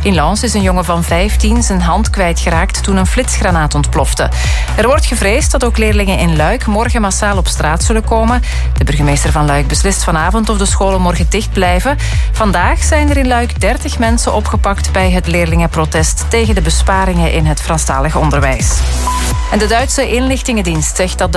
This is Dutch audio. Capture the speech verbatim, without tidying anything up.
In Lens is een jongen van vijftien zijn hand kwijtgeraakt toen een flitsgranaat ontplofte. Er wordt gevreesd dat ook leerlingen in Luik morgen massaal op straat zullen komen. De burgemeester van Luik beslist vanavond of de scholen morgen dicht blijven. Vandaag zijn er in Luik dertig mensen opgepakt bij het leerlingenprotest tegen de besparingen in het Franstalig onderwijs. En de Duitse inlichtingendienst zegt dat de